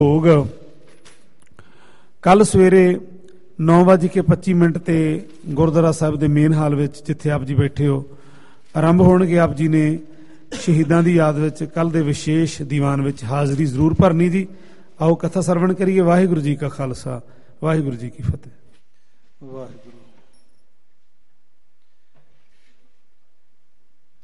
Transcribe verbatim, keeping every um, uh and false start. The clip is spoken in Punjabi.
ਭੋਗ ਕੱਲ ਸਵੇਰੇ ਨੌ ਵੱਜ ਕੇ ਪੱਚੀ ਮਿੰਟ ਤੇ ਗੁਰਦੁਆਰਾ ਸਾਹਿਬ ਦੇ ਮੇਨ ਹਾਲ ਵਿੱਚ, ਜਿੱਥੇ ਆਪ ਜੀ ਬੈਠੇ ਹੋ, ਆਰੰਭ ਹੋਣਗੇ। ਆਪ ਜੀ ਨੇ ਸ਼ਹੀਦਾਂ ਦੀ ਯਾਦ ਵਿੱਚ ਕੱਲ ਦੇ ਵਿਸ਼ੇਸ਼ ਦੀਵਾਨ ਵਿੱਚ ਹਾਜ਼ਰੀ ਜ਼ਰੂਰ ਭਰਨੀ ਜੀ। ਆਓ ਕਥਾ ਸਰਵਣ ਕਰੀਏ। ਵਾਹਿਗੁਰੂ ਜੀ ਕਾ ਖਾਲਸਾ, ਵਾਹਿਗੁਰੂ ਜੀ ਕੀ ਫਤਿਹ। ਵਾਹਿਗੁਰੂ।